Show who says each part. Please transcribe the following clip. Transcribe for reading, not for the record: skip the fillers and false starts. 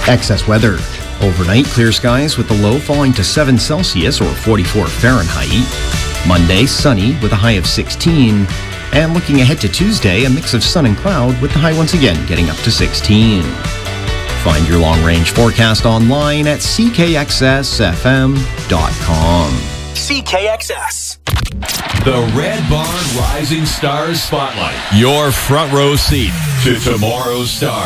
Speaker 1: Excess weather. Overnight, clear skies with the low falling to 7 Celsius or 44 Fahrenheit. Monday, sunny with a high of 16. And looking ahead to Tuesday, a mix of sun and cloud with the high once again getting up to 16. Find your long-range forecast online at ckxsfm.com.
Speaker 2: CKXS.
Speaker 3: The Red Barn Rising Stars Spotlight. Your front row seat to tomorrow's stars.